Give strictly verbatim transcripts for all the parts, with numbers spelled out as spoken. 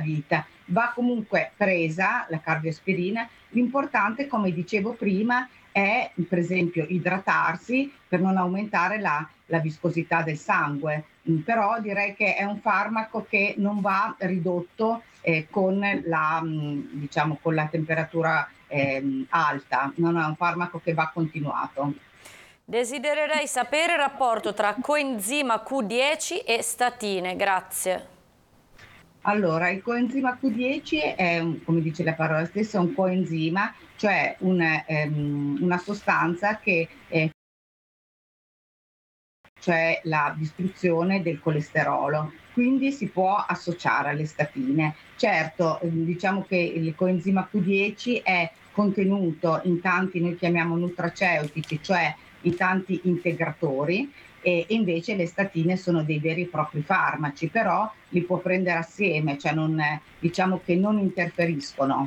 vita. Va comunque presa la cardioaspirina, l'importante, come dicevo prima, è per esempio idratarsi per non aumentare la, la viscosità del sangue, mm, però direi che è un farmaco che non va ridotto eh, con, la, mh, diciamo, con la temperatura ehm, alta, non è un farmaco che va continuato. Desidererei sapere il rapporto tra coenzima Q dieci e statine, grazie. Allora, il coenzima Q dieci è, un, come dice la parola stessa, un coenzima, cioè un, ehm, una sostanza che eh, cioè la distruzione del colesterolo, quindi si può associare alle statine. Certo, ehm, diciamo che il coenzima Q dieci è contenuto in tanti, noi chiamiamo nutraceutici, cioè in tanti integratori, e invece le statine sono dei veri e propri farmaci, però li può prendere assieme, cioè non, diciamo che non interferiscono.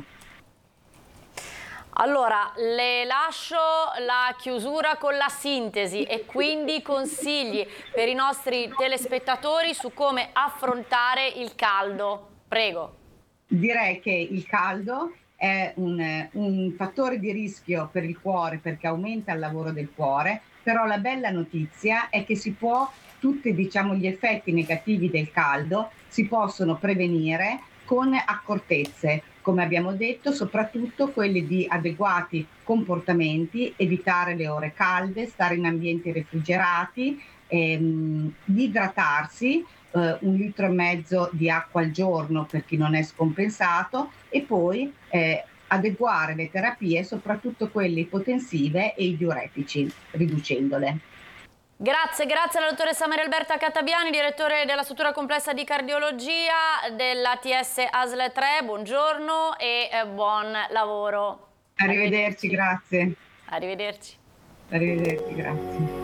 Allora, le lascio la chiusura con la sintesi e quindi consigli per i nostri telespettatori su come affrontare il caldo. Prego. Direi che il caldo è un, un fattore di rischio per il cuore perché aumenta il lavoro del cuore, però la bella notizia è che si può, tutti diciamo gli effetti negativi del caldo si possono prevenire con accortezze, come abbiamo detto, soprattutto quelli di adeguati comportamenti, evitare le ore calde, stare in ambienti refrigerati, ehm, idratarsi, Uh, un litro e mezzo di acqua al giorno per chi non è scompensato e poi eh, adeguare le terapie, soprattutto quelle ipotensive e i diuretici, riducendole. Grazie, grazie alla dottoressa Maria Alberta Catabiani, direttore della struttura complessa di cardiologia dell'A T S A S L tre. Buongiorno e eh, buon lavoro. Arrivederci, Arrivederci, grazie. Arrivederci. Arrivederci, grazie.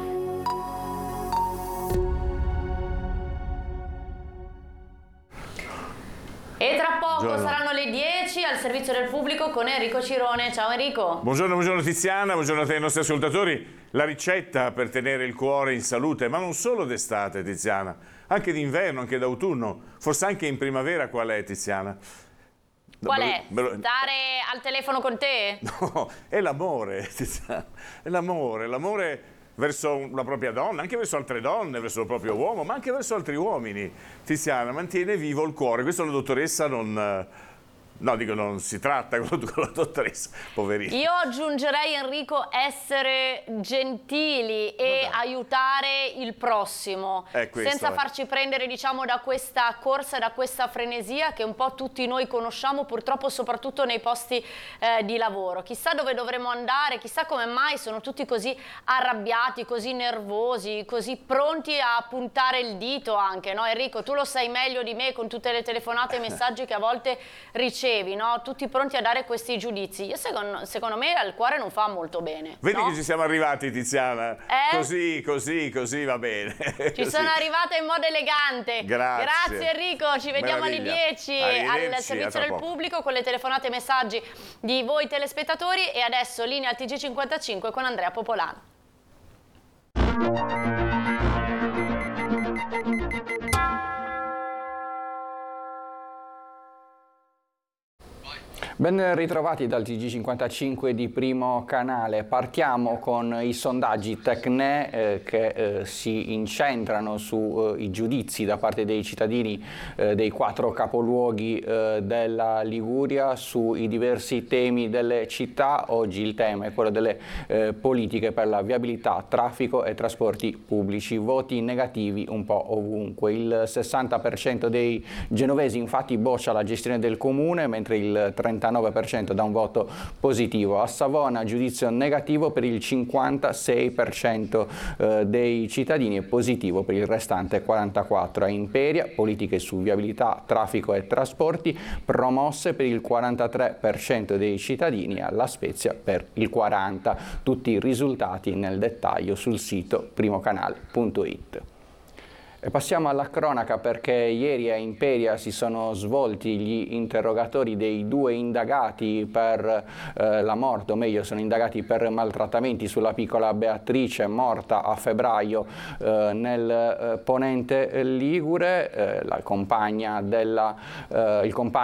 E tra poco Buongiorno. saranno le dieci al servizio del pubblico con Enrico Cirone. Ciao Enrico. Buongiorno, buongiorno Tiziana, buongiorno a te e ai nostri ascoltatori. La ricetta per tenere il cuore in salute, ma non solo d'estate, Tiziana, anche d'inverno, anche d'autunno, forse anche in primavera. Qual è, Tiziana? Qual è? Bello... Stare al telefono con te? No, è l'amore, Tiziana, è l'amore, l'amore verso la propria donna, anche verso altre donne, verso il proprio uomo, ma anche verso altri uomini. Tiziana, mantiene vivo il cuore. Questo la dottoressa non... No, dico, non si tratta con la dottoressa, poverina. Io aggiungerei, Enrico, essere gentili e aiutare il prossimo, senza farci prendere, diciamo, da questa corsa, da questa frenesia che un po' tutti noi conosciamo, purtroppo soprattutto nei posti eh, di lavoro. Chissà dove dovremo andare, chissà come mai sono tutti così arrabbiati, così nervosi, così pronti a puntare il dito anche, no? Enrico, tu lo sai meglio di me con tutte le telefonate e messaggi che a volte ricevi. No? Tutti pronti a dare questi giudizi. Io secondo, secondo me al cuore non fa molto bene. Vedi, no? Che ci siamo arrivati, Tiziana. Eh? Così, così, così va bene. Ci così. sono arrivata in modo elegante. Grazie. Grazie Enrico, ci vediamo Meraviglia. alle dieci al servizio del pubblico con le telefonate e messaggi di voi telespettatori e adesso linea al T G cinquantacinque con Andrea Popolano. Ben ritrovati dal T G cinquantacinque di Primo Canale. Partiamo con i sondaggi Tecne eh, che eh, si incentrano sui eh, giudizi da parte dei cittadini eh, dei quattro capoluoghi eh, della Liguria sui diversi temi delle città. Oggi il tema è quello delle eh, politiche per la viabilità, traffico e trasporti pubblici. Voti negativi un po' ovunque. Il sessanta per cento dei genovesi infatti boccia la gestione del comune, mentre il trentanove per cento dà un voto positivo. A Savona giudizio negativo per il cinquantasei per cento eh, dei cittadini e positivo per il restante quarantaquattro per cento. A Imperia politiche su viabilità, traffico e trasporti promosse per il quarantatré per cento dei cittadini, alla Spezia per il quaranta per cento. Tutti i risultati nel dettaglio sul sito primocanale punto it. E passiamo alla cronaca perché ieri a Imperia si sono svolti gli interrogatori dei due indagati per eh, la morte, o meglio sono indagati per maltrattamenti sulla piccola Beatrice morta a febbraio eh, nel eh, Ponente Ligure, eh, la compagna della, eh, il compagno